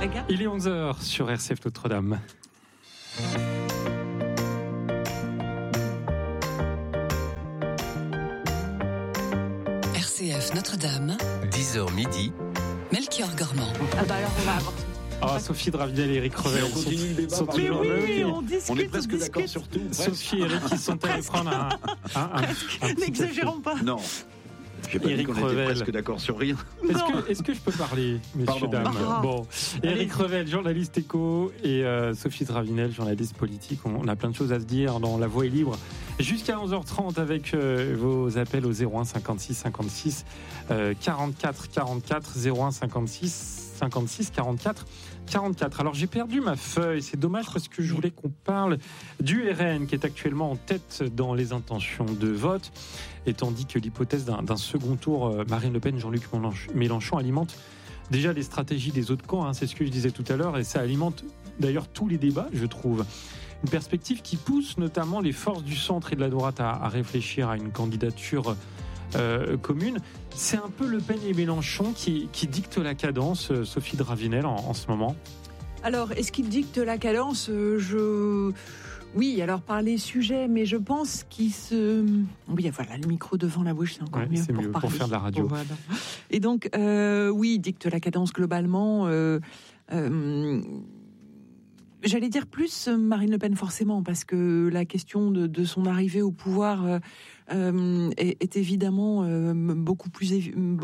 Il est 11h sur RCF Notre-Dame. RCF Notre-Dame, 10h midi, Melchior Gormand. Alors on va avoir... Sophie Dravinel et Eric Revel. On continue le débat. Mais oui, on discute. On est presque d'accord sur tout. Sophie et Eric qui sont allés prendre un petit N'exagérons pas. Non. J'ai pas Éric dit qu'on était Revel. presque d'accord sur rien. Est-ce que je peux parler, messieurs, Pardon. dames? Bon, Allez. Eric Revel, journaliste éco, et Sophie Dravinel, journaliste politique. On a plein de choses à se dire dans La Voix est libre. Jusqu'à 11h30 avec vos appels au 01 56 56 44 44 01 56 56 44 44. Alors j'ai perdu ma feuille, c'est dommage parce que je voulais qu'on parle du RN qui est actuellement en tête dans les intentions de vote, et tandis que l'hypothèse d'un second tour Marine Le Pen, Jean-Luc Mélenchon alimente déjà les stratégies des autres camps, c'est ce que je disais tout à l'heure, et ça alimente d'ailleurs tous les débats, je trouve. Une perspective qui pousse notamment les forces du centre et de la droite à réfléchir à une candidature commune. C'est un peu Le Pen et Mélenchon qui dictent la cadence, Sophie Dravinel, en ce moment. Alors, est-ce qu'il dicte la cadence ? Oui, alors par les sujets, mais je pense qu'il se... Oui, voilà, le micro devant la bouche, c'est encore mieux c'est pour mieux parler. pour faire de la radio. Voilà. Et donc, oui, il dicte la cadence globalement. J'allais dire plus Marine Le Pen forcément, parce que la question de son arrivée au pouvoir est évidemment beaucoup plus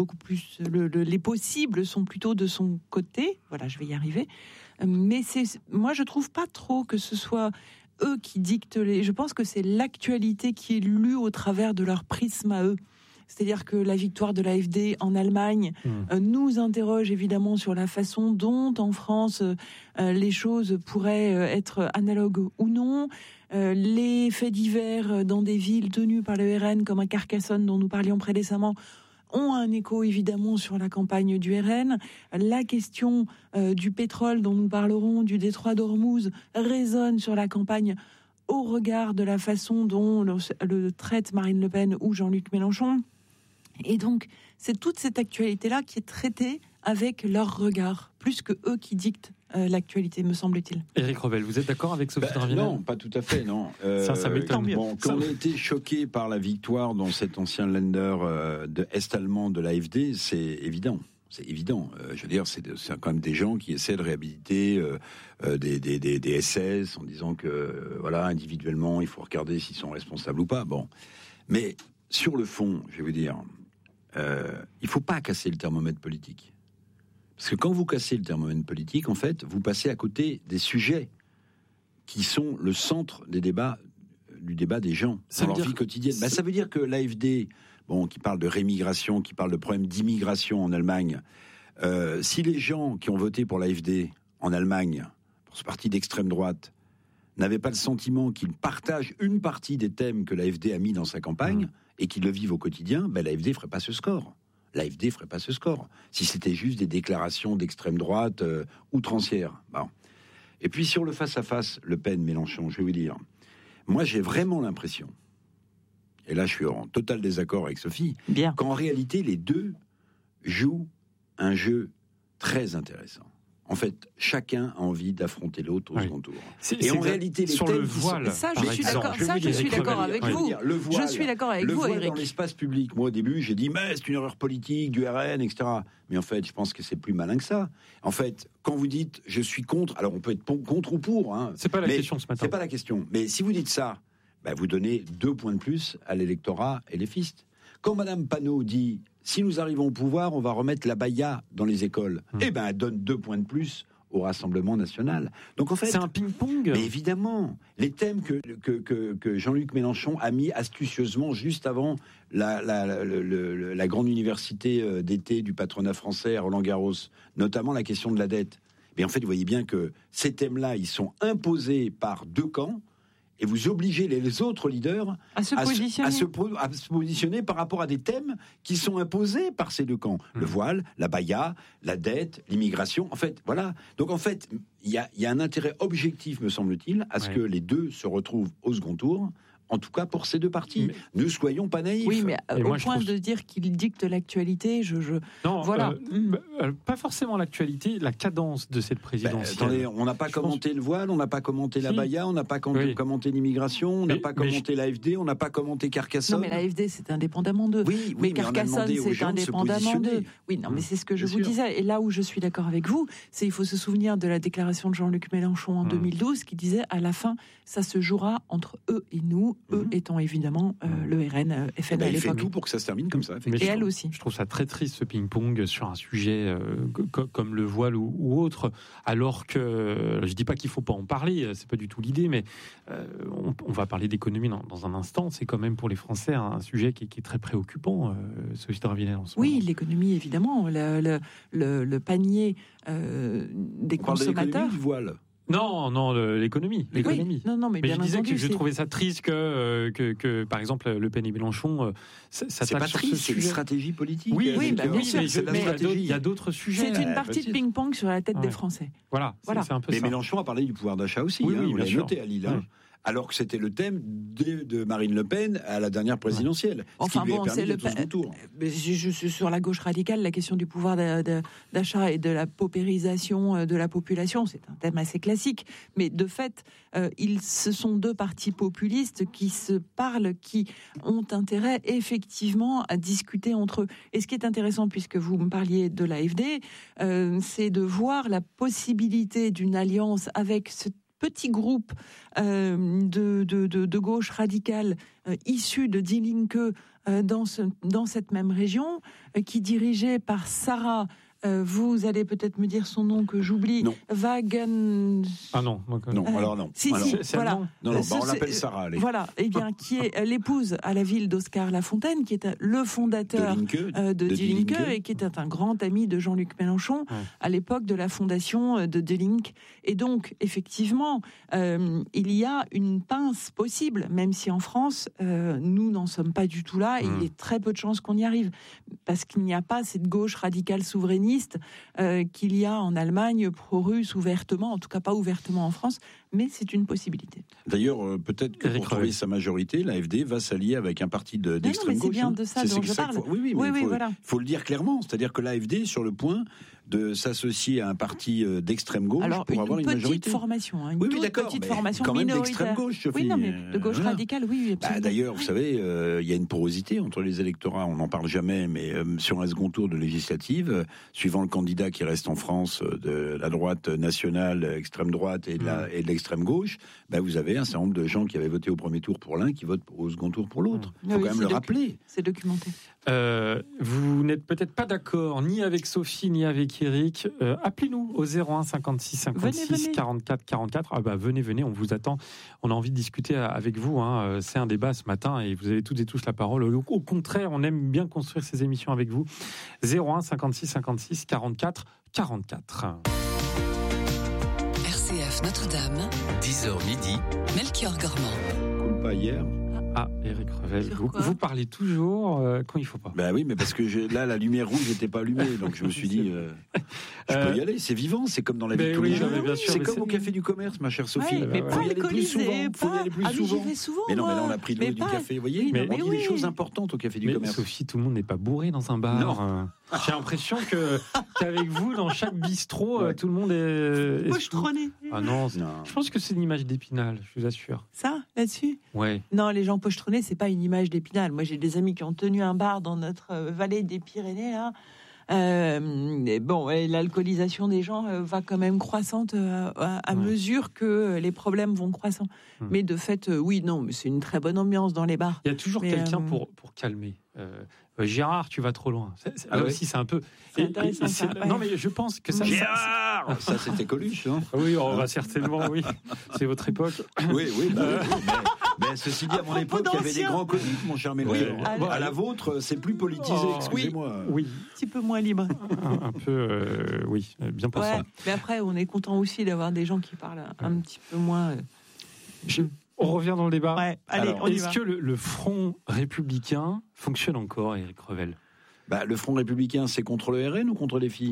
les possibles sont plutôt de son côté. Voilà, je vais y arriver. Mais moi je trouve pas trop que ce soit eux qui dictent je pense que c'est l'actualité qui est lue au travers de leur prisme à eux. C'est-à-dire que la victoire de l'AfD en Allemagne nous interroge évidemment sur la façon dont, en France, les choses pourraient être analogues ou non. Les faits divers dans des villes tenues par le RN, comme à Carcassonne, dont nous parlions précédemment, ont un écho évidemment sur la campagne du RN. La question du pétrole, dont nous parlerons, du détroit d'Ormuz, résonne sur la campagne au regard de la façon dont le traite Marine Le Pen ou Jean-Luc Mélenchon. Et donc, c'est toute cette actualité-là qui est traitée avec leur regard, plus que eux qui dictent l'actualité, me semble-t-il. Éric Revel, vous êtes d'accord avec Sophie Dravinel ? Non, pas tout à fait, non. Ça m'étonne. Quand on a été choqué par la victoire dans cet ancien Länder de est-allemand de l'AfD, c'est évident. C'est évident. Je veux dire, c'est quand même des gens qui essaient de réhabiliter des SS en disant que, voilà, individuellement, il faut regarder s'ils sont responsables ou pas. Bon. Mais sur le fond, je vais vous dire, il faut pas casser le thermomètre politique. Parce que quand vous cassez le thermomètre politique, en fait, vous passez à côté des sujets qui sont le centre du débat des gens dans leur vie quotidienne. Ça veut dire que l'AfD, qui parle de rémigration, qui parle de problème d'immigration en Allemagne, si les gens qui ont voté pour l'AfD en Allemagne, pour ce parti d'extrême droite, n'avaient pas le sentiment qu'ils partagent une partie des thèmes que l'AfD a mis dans sa campagne et qu'ils le vivent au quotidien, l'AfD ferait pas ce score. L'AfD ferait pas ce score. Si c'était juste des déclarations d'extrême droite outrancières. Bon. Et puis sur le face-à-face, Le Pen-Mélenchon, je vais vous dire, moi j'ai vraiment l'impression, et là je suis en total désaccord avec Sophie, qu'en réalité les deux jouent un jeu très intéressant. En fait, chacun a envie d'affronter l'autre au second tour. Et en réalité, les sur thèmes le voile, ça, je suis d'accord. Je suis d'accord avec vous. Je suis d'accord avec vous, Eric. Eric. Dans l'espace public, moi au début, j'ai dit mais c'est une erreur politique du RN, etc. Mais en fait, je pense que c'est plus malin que ça. En fait, quand vous dites je suis contre, alors on peut être contre ou pour. C'est pas la question ce matin. C'est pas la question. Mais si vous dites ça, vous donnez 2 points de plus à l'électorat et les fistes. Quand Madame Panot dit si nous arrivons au pouvoir, on va remettre la baya dans les écoles, elle donne 2 points de plus au Rassemblement national. Donc en fait, c'est un ping-pong. Mais évidemment, les thèmes que Jean-Luc Mélenchon a mis astucieusement juste avant la grande université d'été du patronat français à Roland-Garros, notamment la question de la dette. Mais en fait, vous voyez bien que ces thèmes-là, ils sont imposés par 2 camps. Et vous obligez les autres leaders à se positionner par rapport à des thèmes qui sont imposés par ces 2 camps. Le voile, la baya, la dette, l'immigration. En fait, voilà. Donc en fait, il y a un intérêt objectif, me semble-t-il, à ce que les deux se retrouvent au second tour en tout cas pour ces deux partis. Ne soyons pas naïfs. Oui, mais Et au moi, point de dire qu'il dicte l'actualité, Non, voilà. Pas forcément l'actualité, la cadence de cette présidentielle. Attendez, on n'a pas commenté le voile, on n'a pas commenté la baya, on n'a pas commenté l'immigration, on n'a pas commenté l'AFD, on n'a pas commenté Carcassonne. Non, mais l'AFD, c'est indépendamment d'eux. Oui, mais mais on a Carcassonne, demandé aux c'est gens de se indépendamment d'eux. positionner. Oui, non, mais c'est ce que je Bien vous sûr. disais. Et là où je suis d'accord avec vous, c'est il faut se souvenir de la déclaration de Jean-Luc Mélenchon en 2012 qui disait à la fin, ça se jouera entre eux et nous, eux étant évidemment le RN, FN à Il fait l'époque. tout pour que ça se termine comme ça. Mais Et elle aussi. Je trouve ça très triste ce ping-pong sur un sujet comme le voile ou autre, alors que je dis pas qu'il faut pas en parler, c'est pas du tout l'idée, mais on va parler d'économie dans un instant. C'est quand même pour les Français un sujet qui est très préoccupant, Sophie Dravinel, en ce moment. Oui, l'économie évidemment, le panier des On parle de consommateurs. l'économie du voile. Non, l'économie. Oui, non, mais Mais bien je disais entendu, que je c'est- trouvais ça triste que par exemple, Le Pen et Mélenchon C'est s'attaquent pas sur ce triste, c'est une sujet. stratégie politique. Oui, bah, bien sûr, c'est de la mais stratégie. il y a d'autres sujets. c'est une partie de peut-être. ping-pong sur la tête Ouais. des Français. Voilà, Voilà. c'est un peu Mais ça. Mélenchon a parlé du pouvoir d'achat aussi. Oui, hein, oui, vous bien l'avez sûr. noté à Lille. hein. Ouais. Alors que c'était le thème de Marine Le Pen à la dernière présidentielle. Enfin ce qui lui bon, a permis c'est le d'être au second tour. Mais je suis sur la gauche radicale, la question du pouvoir d'achat et de la paupérisation de la population, c'est un thème assez classique. Mais de fait, ce sont deux partis populistes qui se parlent, qui ont intérêt effectivement à discuter entre eux. Et ce qui est intéressant, puisque vous me parliez de l'AFD, c'est de voir la possibilité d'une alliance avec ce petit groupe de gauche radicale issu de Die Linke dans cette même région, qui dirigée par Sarah, vous allez peut-être me dire son nom que j'oublie, Non. Wagen... Ah non, Non, alors non. Si, Alors, si, c'est voilà. allemand. Non, Ce- on c'est- l'appelle Sarah. Allez. Voilà, eh bien, qui est l'épouse à la ville d'Oscar Lafontaine, qui est le fondateur De Linke, de Die Linke et qui était un grand ami de Jean-Luc Mélenchon à l'époque de la fondation de Die Linke. Et donc, effectivement, il y a une pince possible, même si en France, nous n'en sommes pas du tout là, et il y a très peu de chances qu'on y arrive, parce qu'il n'y a pas cette gauche radicale souverainiste qu'il y a en Allemagne, pro-russe ouvertement, en tout cas pas ouvertement en France, mais c'est une possibilité. D'ailleurs, peut-être que Éric pour trouver Revel. sa majorité, l'AFD va s'allier avec un parti d'extrême mais c'est gauche. bien hein. de ça C'est dont je ça parle. qu'il faut- Oui, mais Oui, il voilà. faut le dire clairement. C'est-à-dire que l'AFD est sur le point de s'associer à un parti d'extrême gauche Alors, pour avoir une petite majorité. formation, hein, une Oui, toute d'accord, petite mais formation quand même minoritaire. d'extrême gauche, Sophie. Oui, non, mais de gauche Voilà. radicale, oui, absolument. D'ailleurs, vous savez, il y a une porosité entre les électorats, on n'en parle jamais, mais sur un second tour de législative, suivant le candidat qui reste en France de la droite nationale, extrême droite et de l'extrême gauche, vous avez un certain nombre de gens qui avaient voté au premier tour pour l'un qui votent au second tour pour l'autre. Il faut Oui, quand même c'est le rappeler. C'est documenté. Vous n'êtes peut-être pas d'accord ni avec Sophie ni avec Eric. Appelez-nous au 01 56 56 Venez. 44 44. Ah bah venez, on vous attend. On a envie de discuter avec vous. Hein. C'est un débat ce matin et vous avez toutes et tous la parole. Au contraire, on aime bien construire ces émissions avec vous. 01 56 56 44 44. RCF Notre-Dame, 10h midi, Melchior Gormand. Coule pas hier. Ah, Éric Revel, Sur vous, quoi vous parlez toujours quand il faut pas. Oui, mais parce que là, la lumière rouge n'était pas allumée, donc je me suis dit, je peux y aller. C'est vivant, c'est comme dans la vie de tous les jours. bien sûr, C'est mais comme au café du commerce, ma chère Sophie. Ouais, mais ouais. pas Faut y aller plus souvent. alcoolisé, Faut y aller plus souvent. j'y vais souvent, Mais non, moi. mais là, on a pris Mais du pas- café. Vous voyez, Oui, mais on dit oui. des choses importantes au café du Mais commerce. Sophie, tout le monde n'est pas bourré dans un bar. Non. J'ai l'impression qu'avec vous, dans chaque bistrot, Ouais. tout le monde est. Pochetronné. Ah non, Non. je pense que c'est une image d'Épinal, je vous assure. Ça, là-dessus Ouais. Non, les gens pochetronnés, c'est pas une image d'Épinal. Moi, j'ai des amis qui ont tenu un bar dans notre vallée des Pyrénées, là. Et l'alcoolisation des gens va quand même croissante à Ouais. mesure que les problèmes vont croissant. Mais de fait, oui, non, mais c'est une très bonne ambiance dans les bars. Il y a toujours Mais, quelqu'un pour calmer. Gérard, tu vas trop loin. Ah Là ouais. aussi, c'est un peu. C'est intéressant, ça, ouais. Non, mais je pense que ça. Gérard Ça, c'était Coluche, non Oui, on va certainement, oui. C'est votre époque. Oui, mais ceci dit, à mon propos époque, il y avait des d'anciens. grands comiques, mon cher Melchior. Oui. À la vôtre, c'est plus politisé, Oh, excusez-moi. Oui, Un petit peu moins libre. un peu, oui, bien pour Ouais, ça. mais après, on est content aussi d'avoir des gens qui parlent un petit peu moins. On revient dans le débat. Ouais, allez, Alors, on y Est-ce va. que le Front républicain fonctionne encore, Éric Revel? Le Front républicain, c'est contre le RN ou contre les filles?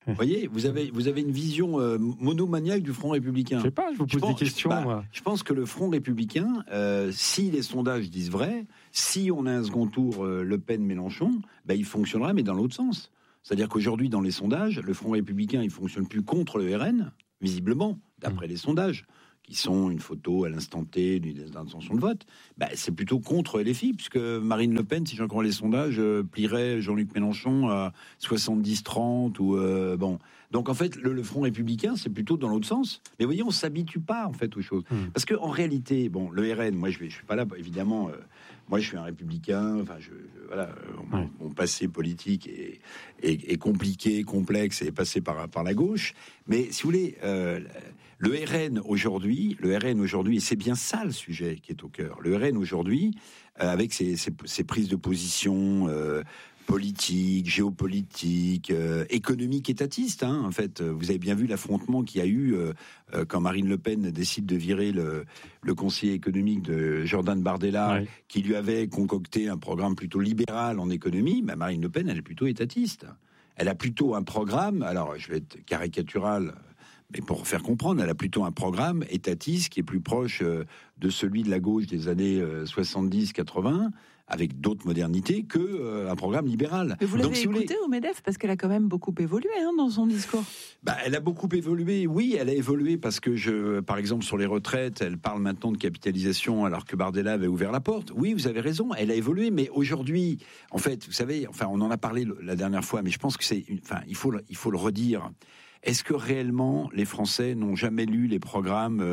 Vous voyez, vous avez une vision monomaniaque du Front républicain. Je sais pas, je vous pose des questions. Moi. Je pense que le Front républicain, si les sondages disent vrai, si on a un second tour Le Pen-Mélenchon, il fonctionnera, mais dans l'autre sens. C'est-à-dire qu'aujourd'hui, dans les sondages, le Front républicain, il fonctionne plus contre le RN, visiblement, d'après les sondages, qui sont une photo à l'instant T d'une intention de vote. C'est plutôt contre LFI, puisque Marine Le Pen, si j'en crois les sondages, plierait Jean-Luc Mélenchon à 70-30 ou bon. Donc en fait, le Front républicain, c'est plutôt dans l'autre sens. Mais vous voyez, on s'habitue pas en fait aux choses, parce que en réalité, bon, le RN, moi je suis pas là, évidemment. Moi, je suis un républicain. Enfin, voilà, mon passé politique est compliqué, complexe et passé par la gauche. Mais si vous voulez, le RN aujourd'hui, et c'est bien ça le sujet qui est au cœur. Le RN aujourd'hui, avec ses prises de position politique, géopolitique, économique, étatiste. En fait, vous avez bien vu l'affrontement qu'il y a eu quand Marine Le Pen décide de virer le conseiller économique de Jordan Bardella, qui lui avait concocté un programme plutôt libéral en économie. Marine Le Pen, elle est plutôt étatiste. Elle a plutôt un programme, alors je vais être caricatural, mais pour faire comprendre, elle a plutôt un programme étatiste qui est plus proche de celui de la gauche des années 70-80, avec d'autres modernités, qu'un programme libéral. Mais vous l'avez écouté au MEDEF, parce qu'elle a quand même beaucoup évolué dans son discours. Elle a beaucoup évolué, oui, elle a évolué, parce que, par exemple, sur les retraites, elle parle maintenant de capitalisation, alors que Bardella avait ouvert la porte. Oui, vous avez raison, elle a évolué, mais aujourd'hui, en fait, vous savez, on en a parlé la dernière fois, mais je pense que il faut le redire. Est-ce que réellement les Français n'ont jamais lu les programmes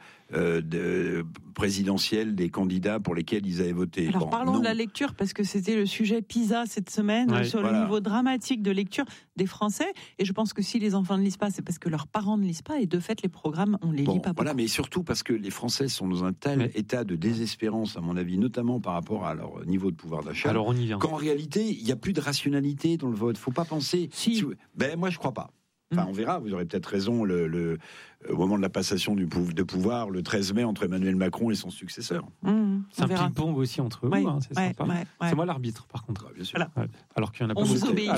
présidentiels des candidats pour lesquels ils avaient voté? Alors parlons de la lecture, parce que c'était le sujet PISA cette semaine, le niveau dramatique de lecture des Français. Et je pense que si les enfants ne lisent pas, c'est parce que leurs parents ne lisent pas. Et de fait, les programmes, on ne les lit pas beaucoup. Voilà, mais surtout parce que les Français sont dans un tel état de désespérance, à mon avis, notamment par rapport à leur niveau de pouvoir d'achat. Alors on y vient. Qu'en réalité, il n'y a plus de rationalité dans le vote. Il ne faut pas penser... moi, je ne crois pas. On verra, vous aurez peut-être raison, au moment de la passation de pouvoir, le 13 mai, entre Emmanuel Macron et son successeur. C'est un ping-pong aussi entre eux, c'est sympa. C'est moi l'arbitre, par contre. Bien sûr. Voilà. Alors qu'il n'y en a pas beaucoup.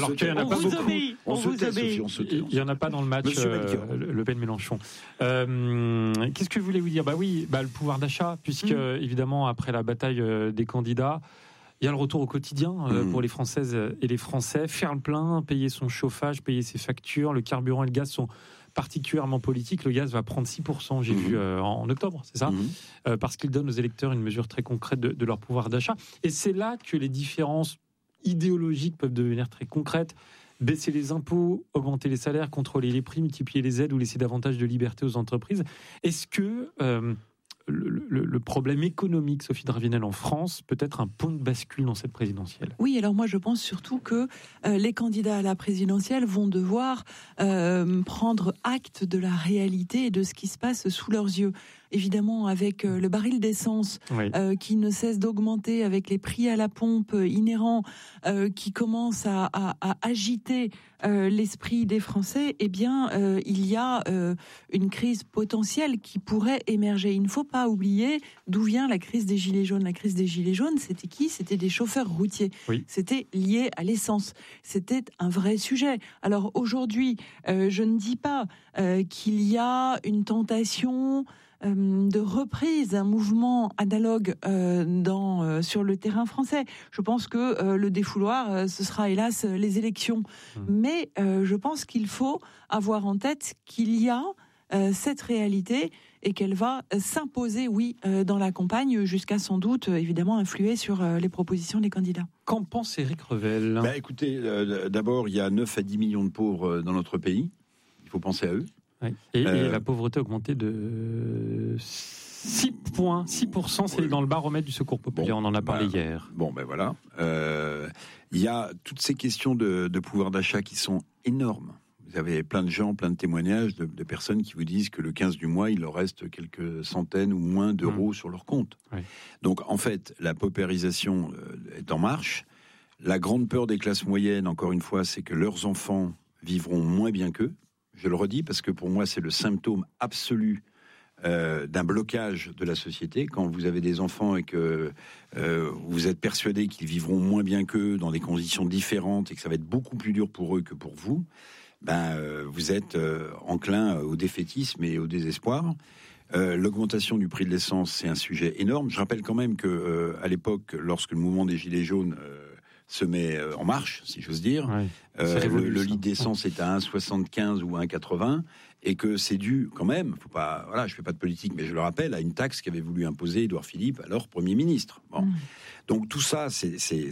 On se tait, Sophie. Il n'y en a pas dans le match Le Pen-Mélenchon. Qu'est-ce que je voulais vous dire ? Le pouvoir d'achat, puisque, évidemment, après la bataille des candidats, il y a le retour au quotidien pour les Françaises et les Français. Faire le plein, payer son chauffage, payer ses factures. Le carburant et le gaz sont particulièrement politiques. Le gaz va prendre 6%, j'ai vu en octobre, c'est ça ? Parce qu'il donne aux électeurs une mesure très concrète de leur pouvoir d'achat. Et c'est là que les différences idéologiques peuvent devenir très concrètes. Baisser les impôts, augmenter les salaires, contrôler les prix, multiplier les aides ou laisser davantage de liberté aux entreprises. Est-ce que... le problème économique, Sophie Dravinel, en France, peut être un point de bascule dans cette présidentielle? Oui, alors moi je pense surtout que les candidats à la présidentielle vont devoir prendre acte de la réalité et de ce qui se passe sous leurs yeux. Évidemment, avec le baril d'essence qui ne cesse d'augmenter, avec les prix à la pompe inhérents qui commencent à agiter l'esprit des Français, il y a une crise potentielle qui pourrait émerger. Il ne faut pas oublier d'où vient la crise des Gilets jaunes. La crise des Gilets jaunes, c'était qui ? C'était des chauffeurs routiers. C'était lié à l'essence. C'était un vrai sujet. Alors aujourd'hui, je ne dis pas qu'il y a une tentation de reprise d'un mouvement analogue sur le terrain français. Je pense que le défouloir, ce sera hélas les élections. Mais je pense qu'il faut avoir en tête qu'il y a cette réalité et qu'elle va s'imposer, dans la campagne, jusqu'à sans doute, évidemment, influer sur les propositions des candidats. Qu'en pense Éric Revel ? Écoutez, d'abord, il y a 9 à 10 millions de pauvres dans notre pays. Il faut penser à eux. Et la pauvreté a augmenté de 6%, c'est dans le baromètre du Secours populaire, on en a parlé hier. Voilà. Il y a toutes ces questions de pouvoir d'achat qui sont énormes. Vous avez plein de gens, plein de témoignages de personnes qui vous disent que le 15 du mois, il leur reste quelques centaines ou moins d'euros sur leur compte. Donc, en fait, la paupérisation est en marche. La grande peur des classes moyennes, encore une fois, c'est que leurs enfants vivront moins bien qu'eux. Je le redis parce que pour moi, c'est le symptôme absolu d'un blocage de la société. Quand vous avez des enfants et que vous êtes persuadé qu'ils vivront moins bien qu'eux dans des conditions différentes et que ça va être beaucoup plus dur pour eux que pour vous, vous êtes enclin au défaitisme et au désespoir. L'augmentation du prix de l'essence, c'est un sujet énorme. Je rappelle quand même que à l'époque, lorsque le mouvement des Gilets jaunes se met en marche, si j'ose dire, le litre d'essence est à 1,75 ou 1,80, et que c'est dû quand même, faut pas, voilà, je fais pas de politique, mais je le rappelle, à une taxe qu'avait voulu imposer Édouard Philippe, alors Premier ministre. Bon. Donc tout ça, c'est